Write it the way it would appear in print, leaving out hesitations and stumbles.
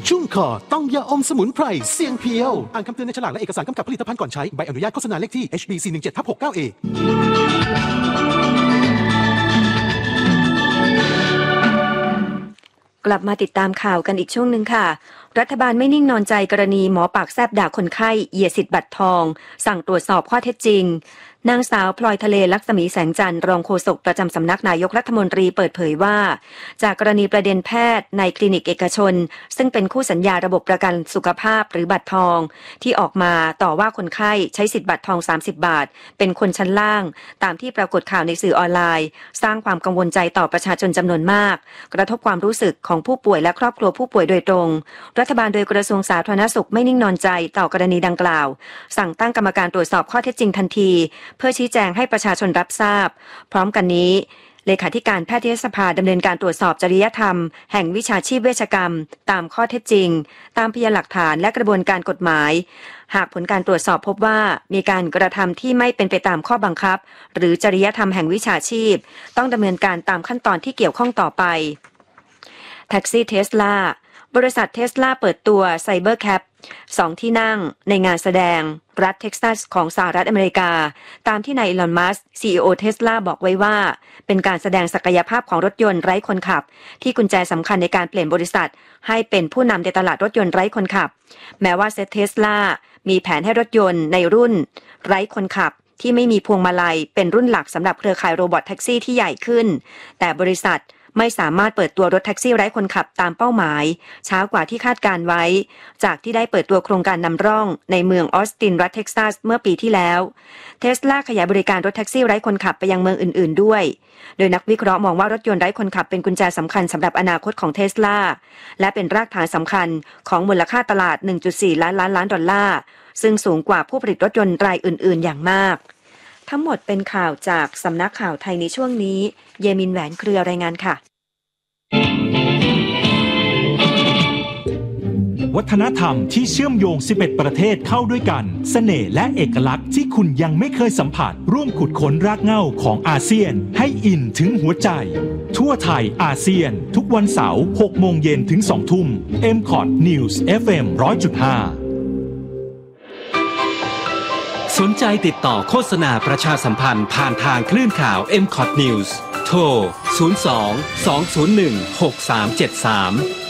ชุ่มคอต้องยาอมสมุนไพรเสียงเพียวอ่านคำเตือนในฉลากและเอกสารกำกับผลิตภัณฑ์ก่อนใช้ใบอนุญาตโฆษณาเลขที่ HB417/69A กลับมาติดตามข่าวกันอีกช่วงหนึ่งค่ะรัฐบาลไม่นิ่งนอนใจกรณีหมอปากแซบด่าคนไข้เหยียดสิทธิ์บัตรทองสั่งตรวจสอบข้อเท็จจริงนางสาวพลอยทะเลลักษมีแสงจันทร์รองโฆษกประจำสำนักนายกรัฐมนตรีเปิดเผยว่าจากกรณีประเด็นแพทย์ในคลินิกเอกชนซึ่งเป็นคู่สัญญาระบบประกันสุขภาพหรือบัตรทองที่ออกมาต่อว่าคนไข้ใช้สิทธิ์บัตรทอง30 บาทเป็นคนชั้นล่างตามที่ปรากฏข่าวในสื่อออนไลน์สร้างความกังวลใจต่อประชาชนจำนวนมากกระทบความรู้สึกของผู้ป่วยและครอบครัวผู้ป่วยโดยตรงรัฐบาลโดยกระทรวงสาธารณสุขไม่นิ่งนอนใจต่อกรณีดังกล่าวสั่งตั้งกรรมการตรวจสอบข้อเท็จจริงทันทีเพื่อชี้แจงให้ประชาชนรับทราบพร้อมกันนี้เลขาธิการแพทยสภาดำเนินการตรวจสอบจริยธรรมแห่งวิชาชีพเวชกรรมตามข้อเท็จจริงตามพยานหลักฐานและกระบวนการกฎหมายหากผลการตรวจสอบพบว่ามีการกระทำที่ไม่เป็นไปตามข้อบังคับหรือจริยธรรมแห่งวิชาชีพต้องดำเนินการตามขั้นตอนที่เกี่ยวข้องต่อไปแท็กซี่เทสลาบริษัทเทสลาเปิดตัวไซเบอร์แคป2 ที่นั่งในงานแสดงรัฐเท็กซัสของสหรัฐอเมริกาตามที่นายอีลอนมัสก์ CEO เทสลาบอกไว้ว่าเป็นการแสดงศักยภาพของรถยนต์ไร้คนขับที่กุญแจสำคัญในการเปลี่ยนบริษัทให้เป็นผู้นำในตลาดรถยนต์ไร้คนขับแม้ว่าเทสลามีแผนให้รถยนต์ในรุ่นไร้คนขับที่ไม่มีพวงมาลัยเป็นรุ่นหลักสำหรับเครือข่ายโรบอทแท็กซี่ที่ใหญ่ขึ้นแต่บริษัทไม่สามารถเปิดตัวรถแท็กซี่ไร้คนขับตามเป้าหมายช้ากว่าที่คาดการไว้จากที่ได้เปิดตัวโครงการนำร่องในเมืองออสตินรัฐเท็กซัสเมื่อปีที่แล้วเทสลาขยายบริการรถแท็กซี่ไร้คนขับไปยังเมืองอื่นๆด้วยโดยนักวิเคราะห์มองว่ารถยนต์ไร้คนขับเป็นกุญแจสำคัญสำหรับอนาคตของเทสลาและเป็นรากฐานสำคัญของมูลค่าตลาด 1.4 ล้านดอลลาร์ซึ่งสูงกว่าผู้ผลิตรถยนต์รายอื่นๆอย่างมากทั้งหมดเป็นข่าวจากสำนักข่าวไทยในช่วงนี้เยมินแหวนเครือรายงานค่ะวัฒนธรรมที่เชื่อมโยง11ประเทศเข้าด้วยกันเสน่ห์และเอกลักษณ์ที่คุณยังไม่เคยสัมผัสร่วมขุดค้นรากเหง้าของอาเซียนให้อินถึงหัวใจทั่วไทยอาเซียนทุกวันเสาร์ 6 โมงเย็นถึง 2 ทุ่ม MCOT News FM 100.5 สนใจติดต่อโฆษณาประชาสัมพันธ์ผ่านทางคลื่นข่าว MCOT News โทร 02 201 6373